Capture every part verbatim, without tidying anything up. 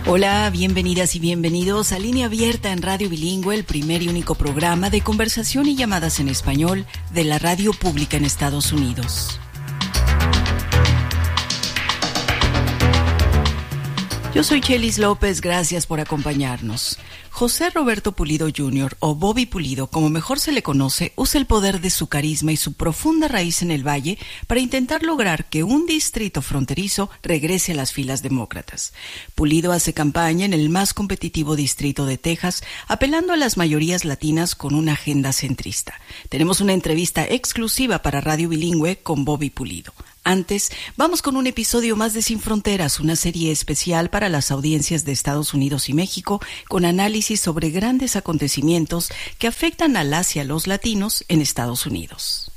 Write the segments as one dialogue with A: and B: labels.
A: Hola, bienvenidas y bienvenidos a Línea Abierta en Radio Bilingüe, el primer y único programa de conversación y llamadas en español de la radio pública en Estados Unidos. Yo soy Chelis López, gracias por acompañarnos. José Roberto Pulido junior, o Bobby Pulido, como mejor se le conoce, usa el poder de su carisma y su profunda raíz en el Valle para intentar lograr que un distrito fronterizo regrese a las filas demócratas. Pulido hace campaña en el más competitivo distrito de Texas, apelando a las mayorías latinas con una agenda centrista. Tenemos una entrevista exclusiva para Radio Bilingüe con Bobby Pulido. Antes, vamos con un episodio más de Sin Fronteras, una serie especial para las audiencias de Estados Unidos y México, con análisis sobre grandes acontecimientos que afectan a las y a los latinos en Estados Unidos.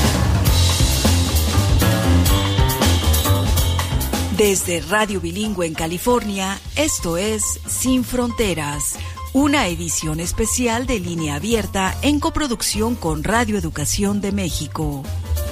A: Desde Radio Bilingüe en California, esto es Sin Fronteras, una edición especial de Línea Abierta en coproducción con Radio Educación de México.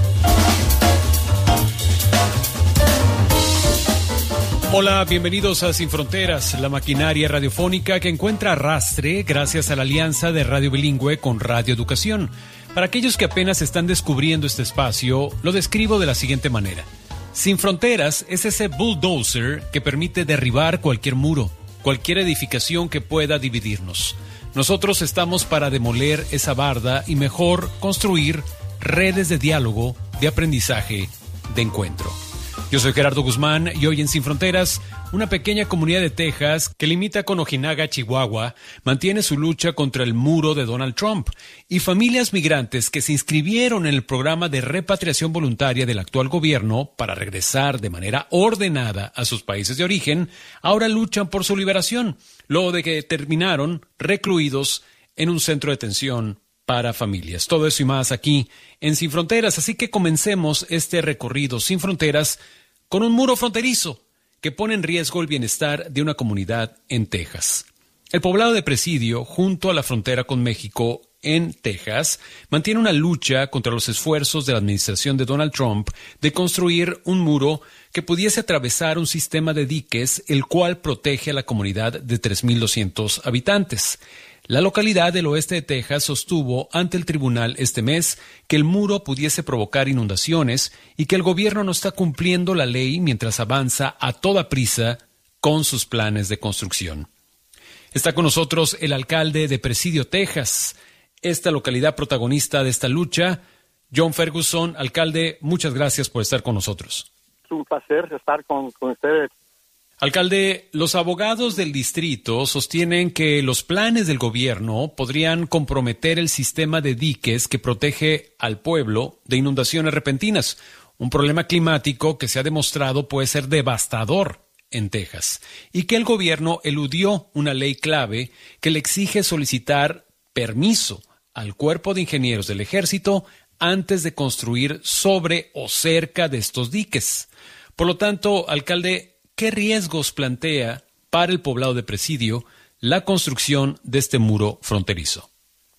B: Hola, bienvenidos a Sin Fronteras, la maquinaria radiofónica que encuentra arrastre gracias a la alianza de Radio Bilingüe con Radio Educación. Para aquellos que apenas están descubriendo este espacio, lo describo de la siguiente manera. Sin Fronteras es ese bulldozer que permite derribar cualquier muro, cualquier edificación que pueda dividirnos. Nosotros estamos para demoler esa barda y mejor construir redes de diálogo, de aprendizaje, de encuentro. Yo soy Gerardo Guzmán y hoy en Sin Fronteras, una pequeña comunidad de Texas que limita con Ojinaga, Chihuahua, mantiene su lucha contra el muro de Donald Trump, y familias migrantes que se inscribieron en el programa de repatriación voluntaria del actual gobierno para regresar de manera ordenada a sus países de origen, ahora luchan por su liberación, luego de que terminaron recluidos en un centro de detención para familias. Todo eso y más aquí en Sin Fronteras, así que comencemos este recorrido sin fronteras con un muro fronterizo que pone en riesgo el bienestar de una comunidad en Texas. El poblado de Presidio, junto a la frontera con México en Texas, mantiene una lucha contra los esfuerzos de la administración de Donald Trump de construir un muro que pudiese atravesar un sistema de diques, el cual protege a la comunidad de tres mil doscientos habitantes. La localidad del oeste de Texas sostuvo ante el tribunal este mes que el muro pudiese provocar inundaciones y que el gobierno no está cumpliendo la ley mientras avanza a toda prisa con sus planes de construcción. Está con nosotros el alcalde de Presidio, Texas, esta localidad protagonista de esta lucha, John Ferguson. Alcalde, muchas gracias por estar con nosotros.
C: Es un placer estar con, con ustedes.
B: Alcalde, los abogados del distrito sostienen que los planes del gobierno podrían comprometer el sistema de diques que protege al pueblo de inundaciones repentinas, un problema climático que se ha demostrado puede ser devastador en Texas, y que el gobierno eludió una ley clave que le exige solicitar permiso al Cuerpo de Ingenieros del Ejército antes de construir sobre o cerca de estos diques. Por lo tanto, alcalde, ¿qué riesgos plantea para el poblado de Presidio la construcción de este muro fronterizo?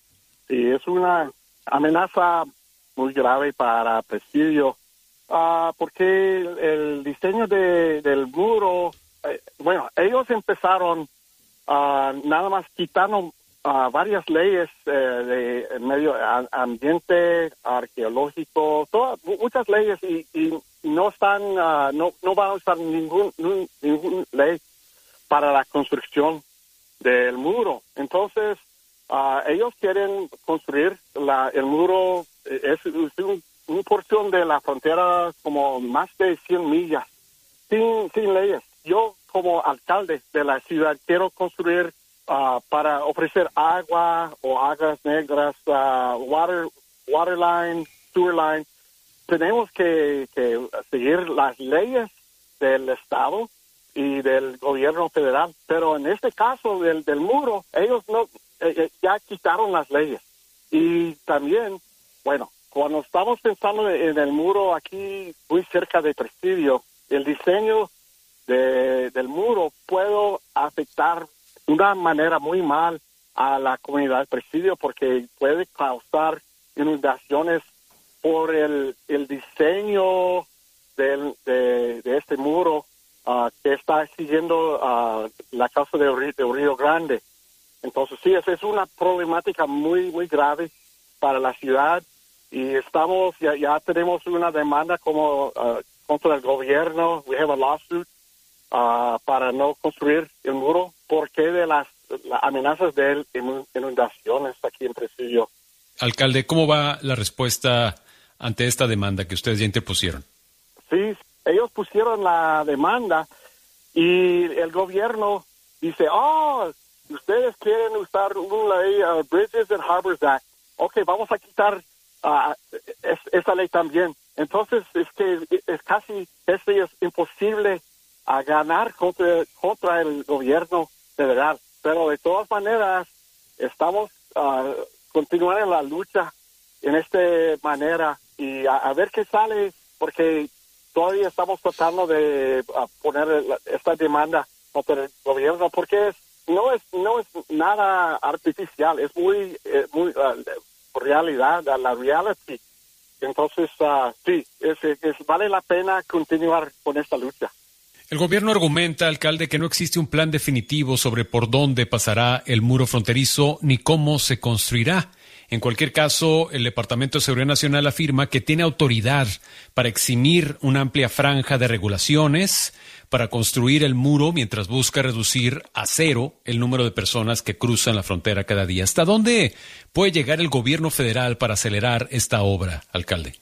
C: Sí, es una amenaza muy grave para Presidio, uh, porque el, el diseño de, del muro, eh, bueno, ellos empezaron uh, nada más quitando uh, varias leyes eh, de medio a, ambiente, arqueológico, todas, muchas leyes y, y no están, uh, no, no van a usar ningún, ningún ley para la construcción del muro. Entonces, uh, ellos quieren construir la, el muro, es, es un, una porción de la frontera como más de cien millas, sin, sin leyes. Yo, como alcalde de la ciudad, quiero construir uh, para ofrecer agua o aguas negras, uh, water, water line, sewer line. Tenemos que, que seguir las leyes del Estado y del gobierno federal, pero en este caso del, del muro, ellos no eh, ya quitaron las leyes. Y también, bueno, cuando estamos pensando en el muro aquí muy cerca de Presidio, el diseño de, del muro puede afectar de una manera muy mal a la comunidad de Presidio porque puede causar inundaciones por el, el diseño del, de, de este muro. uh, que está siguiendo uh, la causa de, de Río Grande. Entonces, sí, esa es una problemática muy, muy grave para la ciudad y estamos, ya, ya tenemos una demanda como uh, contra el gobierno. We have a lawsuit uh, para no construir el muro porque de las, las amenazas de inundaciones aquí en Presidio.
B: Alcalde, ¿cómo va la respuesta ante esta demanda que ustedes ya interpusieron?
C: Sí, ellos pusieron la demanda y el gobierno dice, oh, ustedes quieren usar una ley, uh, Bridges and Harbors Act. Ok, vamos a quitar uh, es, esa ley también. Entonces, es que es casi, es, es imposible uh, ganar contra, contra el gobierno federal. Pero de todas maneras, estamos uh, continuando la lucha en esta manera y a, a ver qué sale, porque todavía estamos tratando de uh, poner la, esta demanda contra el gobierno, porque es, no es no es nada artificial, es muy eh, muy uh, realidad, la reality. Entonces, uh, sí, es, es, vale la pena continuar con esta lucha.
B: El gobierno argumenta, alcalde, que no existe un plan definitivo sobre por dónde pasará el muro fronterizo ni cómo se construirá. En cualquier caso, el Departamento de Seguridad Nacional afirma que tiene autoridad para eximir una amplia franja de regulaciones para construir el muro mientras busca reducir a cero el número de personas que cruzan la frontera cada día. ¿Hasta dónde puede llegar el gobierno federal para acelerar esta obra, alcalde?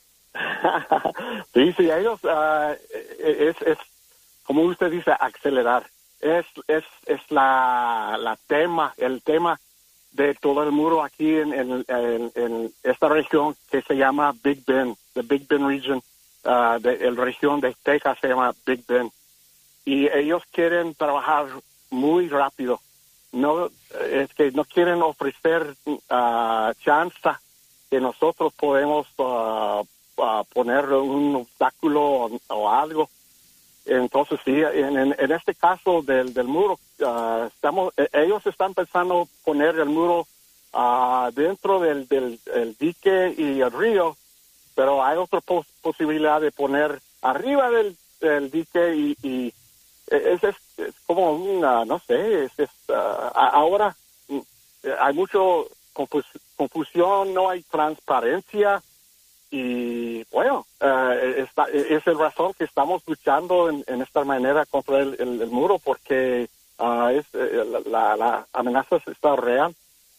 C: Sí, sí, ellos, uh, es, es, como usted dice, acelerar. Es, es, es la, la tema, el tema de todo el muro aquí en, en, en, en esta región que se llama Big Bend, the Big Bend region, uh, de la región de Texas se llama Big Bend. Y ellos quieren trabajar muy rápido. No, es que no quieren ofrecer uh, chance que nosotros podemos uh, uh, poner un obstáculo o, o algo. Entonces, sí, en, en, en este caso del, del muro, uh, estamos, ellos están pensando poner el muro uh, dentro del, del el dique y el río, pero hay otra pos- posibilidad de poner arriba del, del dique y, y es, es, es como una, no sé, es, es, uh, ahora hay mucho confus- confusión, no hay transparencia. Y bueno, uh, esta, es la razón que estamos luchando en, en esta manera contra el, el, el muro, porque uh, es, la, la amenaza está real.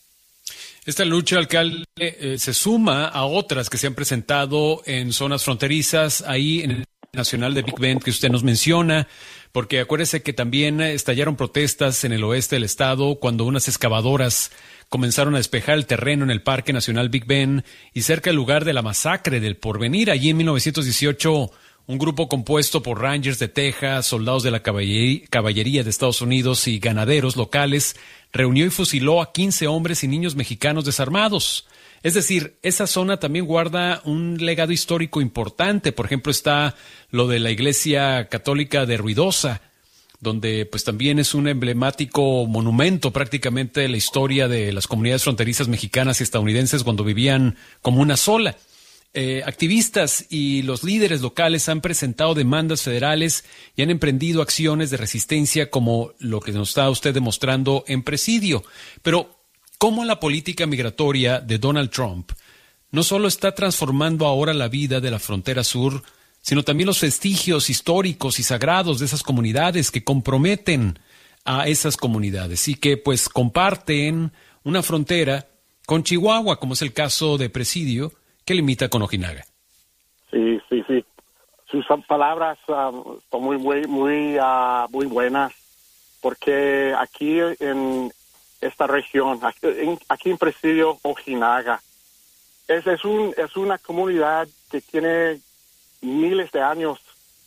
B: Esta lucha, alcalde, eh, se suma a otras que se han presentado en zonas fronterizas, ahí en el Nacional de Big Bend que usted nos menciona, porque acuérdese que también estallaron protestas en el oeste del estado cuando unas excavadoras comenzaron a despejar el terreno en el Parque Nacional Big Bend y cerca del lugar de la masacre del Porvenir. Allí en mil novecientos dieciocho, un grupo compuesto por Rangers de Texas, soldados de la caballería, caballería de Estados Unidos y ganaderos locales reunió y fusiló a quince hombres y niños mexicanos desarmados. Es decir, esa zona también guarda un legado histórico importante. Por ejemplo, está lo de la Iglesia Católica de Ruidosa, donde pues también es un emblemático monumento prácticamente de la historia de las comunidades fronterizas mexicanas y estadounidenses cuando vivían como una sola. Eh, activistas y los líderes locales han presentado demandas federales y han emprendido acciones de resistencia como lo que nos está usted demostrando en Presidio. Pero ¿cómo la política migratoria de Donald Trump no solo está transformando ahora la vida de la frontera sur, sino también los vestigios históricos y sagrados de esas comunidades que comprometen a esas comunidades y que pues comparten una frontera con Chihuahua, como es el caso de Presidio, que limita con Ojinaga?
C: Sí, sí, sí. Sus palabras uh, son muy, muy, muy, uh, muy buenas, porque aquí en esta región, aquí en, aquí en Presidio Ojinaga, es, es, un, es una comunidad que tiene miles de años,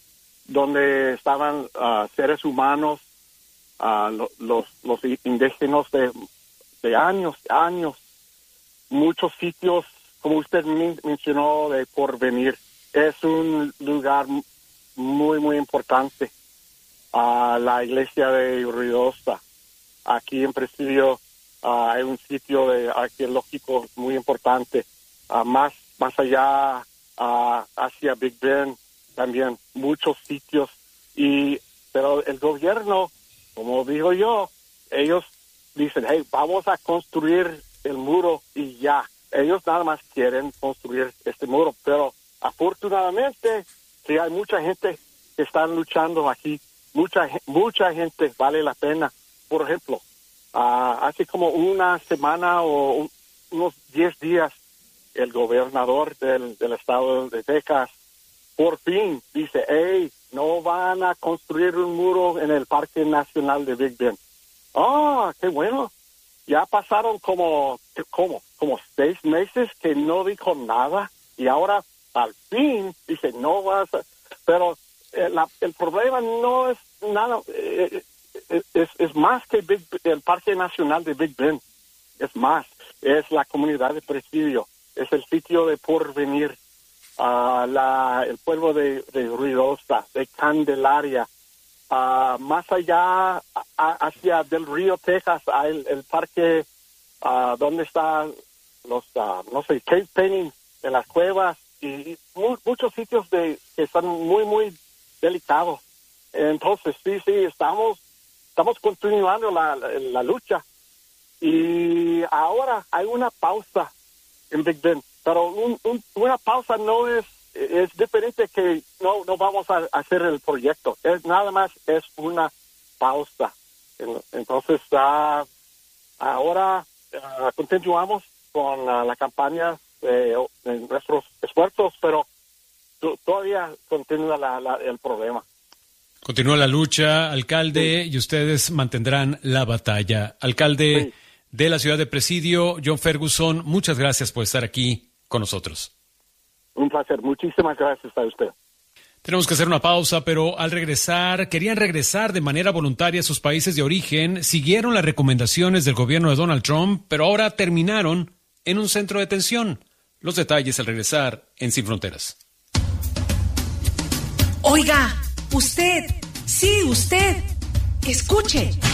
C: donde estaban uh, seres humanos, uh, lo, los, los indígenas de, de años, años, muchos sitios, como usted mencionó, de Porvenir. Es un lugar muy, muy importante. Uh, la iglesia de Ruidosa. Aquí en Presidio uh, hay un sitio de arqueológico muy importante. Uh, más, más allá, uh, hacia Big Bend, también muchos sitios. Y pero el gobierno, como digo yo, ellos dicen, hey, vamos a construir el muro y ya. Ellos nada más quieren construir este muro, pero afortunadamente sí hay mucha gente que está luchando aquí, mucha mucha gente, vale la pena. Por ejemplo, uh, hace como una semana o un, unos diez días, el gobernador del, del estado de Texas por fin dice, hey, no van a construir un muro en el Parque Nacional de Big Bend. Ah, qué bueno. Ya pasaron como, como, como seis meses que no dijo nada y ahora al fin dice, no vas a... Pero eh, la, el problema no es nada, eh, es, es más que Big, el Parque Nacional de Big Bend. Es más, es la comunidad de Presidio, es el sitio de porvenir, uh, la, el pueblo de, de Ruidosa, de Candelaria, uh, más allá a, hacia del Río, Texas, hay el, el parque uh, donde están los, uh, no sé, cave painting en las cuevas y, y mu- muchos sitios de que están muy, muy delicados. Entonces, sí, sí, estamos, estamos continuando la, la, la lucha. Y ahora hay una pausa en Big Bend, pero un, un, una pausa no es, es diferente que no, no vamos a hacer el proyecto, es nada más es una pausa. Entonces, uh, ahora uh, continuamos con uh, la campaña de, de nuestros esfuerzos, pero t- todavía continúa la, la, el problema.
B: Continúa la lucha, alcalde, sí. Y ustedes mantendrán la batalla. Alcalde, sí, de la ciudad de Presidio, John Ferguson, muchas gracias por estar aquí con nosotros.
C: Un placer, muchísimas gracias a usted.
B: Tenemos que hacer una pausa, pero al regresar, querían regresar de manera voluntaria a sus países de origen, siguieron las recomendaciones del gobierno de Donald Trump, pero ahora terminaron en un centro de detención. Los detalles al regresar en Sin Fronteras.
D: Oiga, usted, sí, usted, escuche.